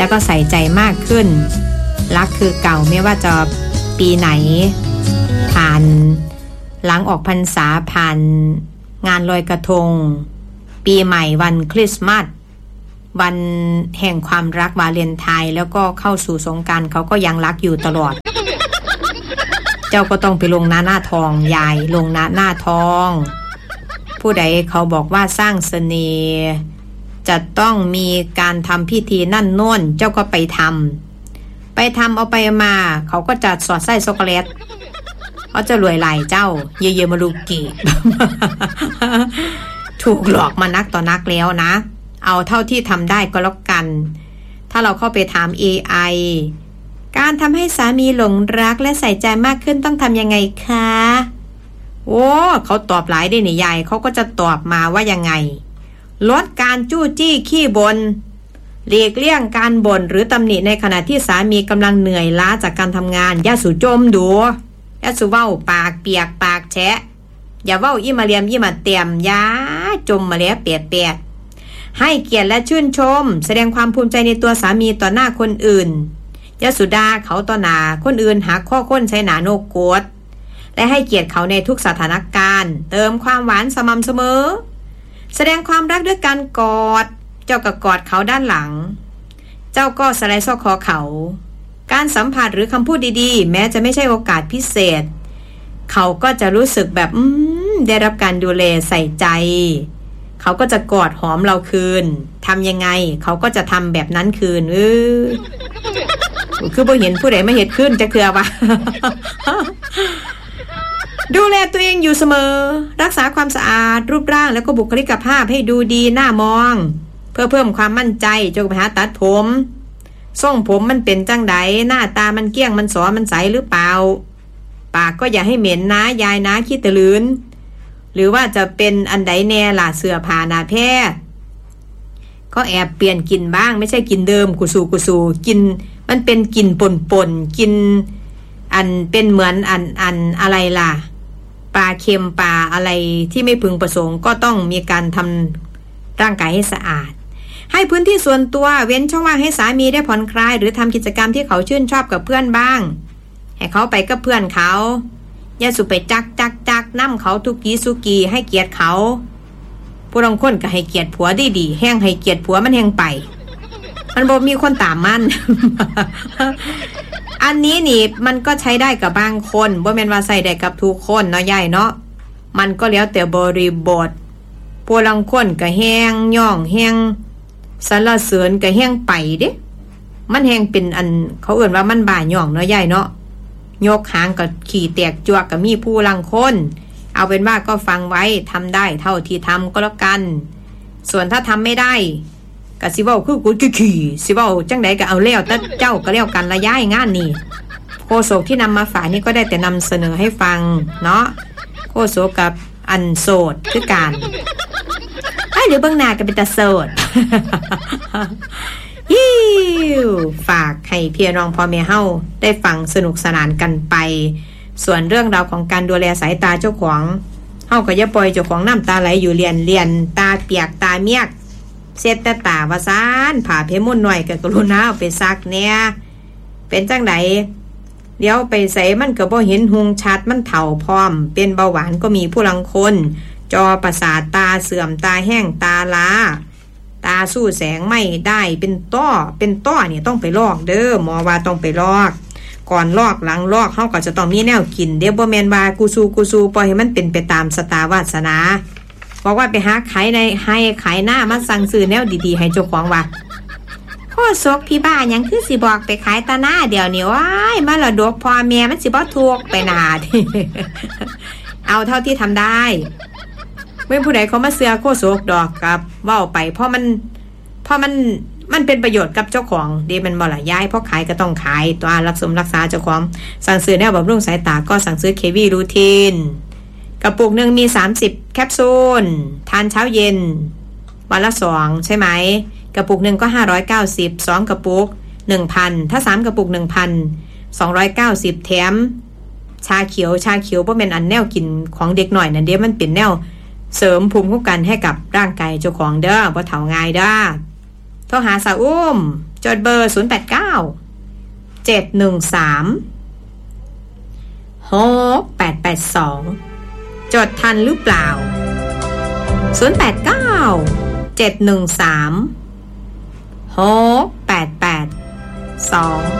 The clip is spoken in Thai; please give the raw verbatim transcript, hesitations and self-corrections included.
แล้วก็ใส่ใจมากขึ้นรักคือเก่าไม่ว่าจะปีไหนผ่านหลังออกพรรษาผ่านงานลอยกระทงปีใหม่วันคริสต์มาสวันแห่งความรักวาเลนไทน์แล้วก็เข้าสู่สงกรานต์เขาก็ยังรักอยู่ตลอด เจ้าก็ต้องไปลงหน้าหน้าทองยายลงหน้าหน้าทองผู้ใดเขาบอกว่าสร้างเสน่ห์จะต้องมีการทำพิธีนั่นโน่นเจ้าก็ไปทำไปทำเอาไปมาเขาก็จะสอดไส้ช็อกโกแลตเขาจะรวยไหลเจ้าเยอะๆมาลูกกี ถูกหลอกมานักต่อนักแล้วนะเอาเท่าที่ทำได้ก็แล้วกันถ้าเราเข้าไปถาม เอ ไอ การทำให้สามีหลงรักและใส่ใจมากขึ้นต้องทำยังไงคะโอ้เขาตอบหลายได้นี่ยายเขาก็จะตอบมาว่ายังไงลดการจู้จี้ขี้บ่นหลีกเลี่ยงการบ่นหรือตำหนิในขณะที่สามีกำลังเหนื่อยล้าจากการทำงานอย่าสู่จมดูอย่าสู่เว้าปากเปียกปากแฉะอย่าเว้าอีมาเลียมอีมาเตียมอย่าจมมาแล้วเปียดเปียดให้เกียรติและชื่นชมแสดงความภูมิใจในตัวสามีต่อหน้าคนอื่นอย่าสุดาเขาต่อหน้าคนอื่นหักข้อค้นใช้หนาโนกโกดและให้เกียรติเขาในทุกสถานการณ์เติมความหวานสม่ำเสมอแสดงความรักด้วยการกอดเจ้าก็กอดเขาด้านหลังเจ้าก็สไลด์ซอกคอเขาการสัมผัสหรือคำพูดดีๆแม้จะไม่ใช่โอกาสพิเศษเขาก็จะรู้สึกแบบอืมได้รับการดูแลใส่ใจเขาก็จะกอดหอมเราคืนทำยังไงเขาก็จะทำแบบนั้นคืนเออคือบ่เห็นผู้ใดมาเฮ็ดขึ้นจะเคือวะ ดูแลตัวเองอยู่เสมอรักษาความสะอาดรูปร่างแล้วก็บุคลิกภาพให้ดูดีน่ามองเพื่อเพิ่มความมั่นใจจงไปหาตัดผมทรงผมมันเป็นจังไดหน้าตามันเกี้ยงมันสอมันใสหรือเปล่าปากก็อย่าให้เหม็นนะยายนะขี้ตะลืนหรือว่าจะเป็นอันใดแน่ล่ะเสื้อผ้าหน้าแพร่ก็แอบเปลี่ยนกลิ่นบ้างไม่ใช่กลิ่นเดิมกุสูกุสูกินมันเป็นกลิ่นป่นๆกินอันเป็นเหมือนอันอันอะไรล่ะปลาเค็มปลาอะไรที่ไม่พึงประสงค์ก็ต้องมีการทำร่างกายให้สะอาดให้พื้นที่ส่วนตัวเว้นช่องว่างให้สามีได้ผ่อนคลายหรือทำกิจกรรมที่เขาชื่นชอบกับเพื่อนบ้างให้เขาไปกับเพื่อนเขาอย่าสุไปจักจักจักนั่มเขาทุกีสุกีให้เกียรติเขาผู้บางคนก็ให้เกียรติผัวดีๆแห้งให้เกียรติผัวมันแห้งไปมันบ่มีคนตามมัน อันนี้นี่มันก็ใช้ได้กับบางคนบ่แม่นว่าใส่ได้กับทุกคนเนาะยายเนาะมันก็แล้วแต่บริบทผู้บางคนก็แห้งย่องแห้งสรรเสริญก็แห้งไปเด้มันแห้งเป็นอันเขาเอื่นว่ามันบ่าย่องเนาะยายเนาะยกหางกับขี่แตกจวกกับมีผู้ลังคนเอาเป็นว่าก็ฟังไว้ทำได้เท่าที่ทำก็แล้วกันส่วนถ้าทำไม่ได้ก็สิเว้าคือกูขี่สิเว้าจังใดก็เอาแล้วแต่เจ้าก็แล้วกันละย้ายงานนี่โคโศกที่นำมาฝากนี่ก็ได้แต่นำเสนอให้ฟังเนาะโคโศกกับอันโสดคือกันไอ้หรือเบื้องหน้าก็เป็นตาโสด ฮิวฝากให้พี่น้องพ่อแม่เฮาได้ฟังสนุกสนานกันไปส่วนเรื่องราวของการดูแลสายตาเจ้าของเฮาก็อย่าปล่อยเจ้าของน้ำตาไหลอยู่เรียนเรียนตาเปียกตาเมียกเช็ดแต่ตาว่าซานผ่าเพมุ่นหน่อยก็กรุณาเอาไปซักเนี่ยเป็นจังไดเดี๋ยวไปใส่มันก็บ่เห็นหุงชัดมันเฒ่าพร้อมเป็นเบาหวานก็มีผู้ลังคนจอประสาทตาเสื่อมตาแห้งตาล้าตาสู้แสงไม่ได้เป็นต้อเป็นต้อเนี่ยต้องไปลอกเด้อหมอว่าต้องไปลอกก่อนลอกหลังลอกเฮาก็จะต้องมีแนวกินเดี๋ยวบ่แม่นว่ากูซูกูซูปล่อยให้มันเป็นไปตามสตาวาสนาบอกว่าไปหาขายในให้ขายหน้ามาสั่งซื้อแนวดีๆให้เจ้าของว่าโคศกพี่บ้าหยังคือสิบอกไปขายตาหน้าเดี๋ยวนี้ว้ายมาละดกพ่อแม่มันสิบ่ถูกไปหนาเอาเท่าที่ทำได้ไม่ผู้ใดเขามาเสือโคโศกดอกกับเว้าไปเพราะมันเพราะมันมันเป็นประโยชน์กับเจ้าของดีมันบ่ละย้ายเพราะขายก็ต้องขายตัวรักสมรักษาเจ้าของสั่งซื้อแนวบำรุงสายตาก็สั่งซื้อเควีรูทีนกระปุกหนึ่งมีสามสิบแคปซูลทานเช้าเย็นวันละสองใช่ไหมกระปุกหนึ่งก็ห้าร้อยเก้าสิบ สองกระปุก หนึ่งพัน ถ้าสามกระปุก หนึ่งพันสองร้อยเก้าสิบ แถมชาเขียวชาเขียวบ่แม่นอันแนวกินของเด็กหน่อยนั่นเด้มันเป็นแนวเสริมภูมิคุ้มกันให้กับร่างกายเจ้าของเด้อบ่เฒ่าง่ายเด้อโทรหาสาวอุ้มจดเบอร์ศูนย์ แปด เก้า เจ็ด หนึ่ง สาม หก แปด แปด สองจดทันหรือเปล่าศูนย์ แปด เก้า เจ็ด หนึ่ง สาม หก แปด แปด สอง